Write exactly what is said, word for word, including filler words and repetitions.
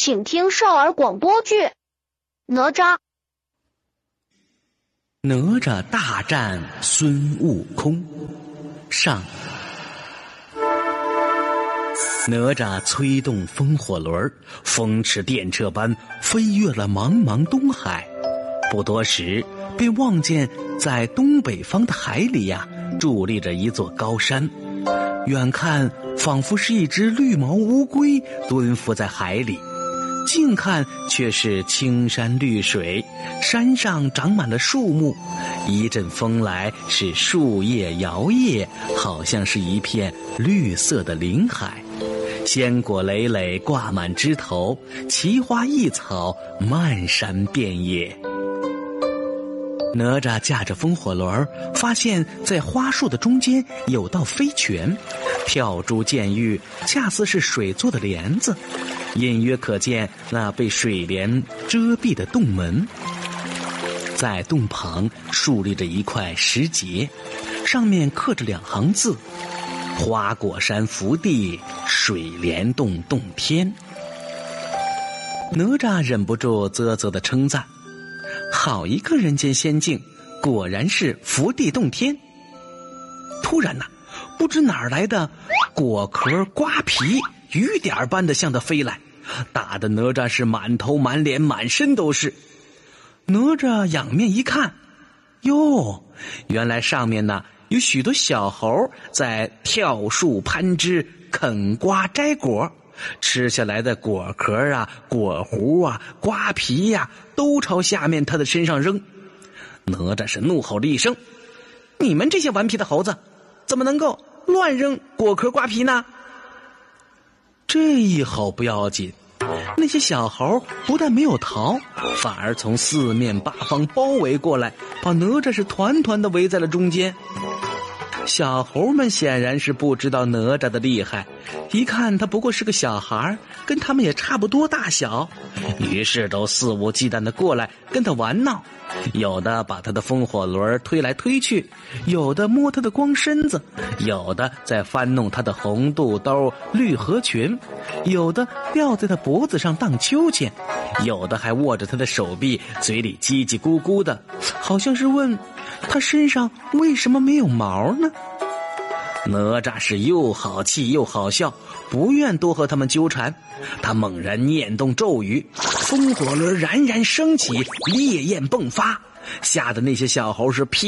请听少儿广播剧《哪吒》。 哪吒大战孙悟空上。哪吒催动风火轮，风驰电掣般飞越了茫茫东海。不多时，便望见在东北方的海里呀、啊，伫立着一座高山。远看仿佛是一只绿毛乌龟蹲伏在海里，近看却是青山绿水，山上长满了树木，一阵风来，是树叶摇曳，好像是一片绿色的林海。鲜果累累挂满枝头，奇花异草漫山遍野。哪吒驾着风火轮，发现在花树的中间有道飞泉，跳珠溅玉，恰似是水做的帘子，隐约可见那被水帘遮蔽的洞门。在洞旁竖立着一块石碣，上面刻着两行字：花果山福地，水帘洞洞天。哪吒忍不住啧啧地称赞，好一个人间仙境，果然是福地洞天。突然呐、啊，不知哪儿来的果壳瓜皮雨点般的向他飞来，打得哪吒是满头满脸满身都是。哪吒仰面一看，哟，原来上面呢有许多小猴在跳树攀枝啃瓜摘果，吃下来的果壳啊、果核啊、瓜皮呀、啊，都朝下面他的身上扔。哪吒是怒吼了一声：你们这些顽皮的猴子，怎么能够乱扔果壳瓜皮呢？这一吼不要紧，那些小猴不但没有逃，反而从四面八方包围过来，把哪吒是团团的围在了中间。小猴们显然是不知道哪吒的厉害，一看他不过是个小孩，跟他们也差不多大小，于是都肆无忌惮的过来跟他玩闹，有的把他的风火轮推来推去，有的摸他的光身子，有的在翻弄他的红肚兜、绿河裙，有的吊在他脖子上荡秋千，有的还握着他的手臂，嘴里叽叽咕咕的，好像是问他身上为什么没有毛呢？哪吒是又好气又好笑，不愿多和他们纠缠。他猛然念动咒语，风火轮冉冉升起，烈焰迸发，吓得那些小猴是屁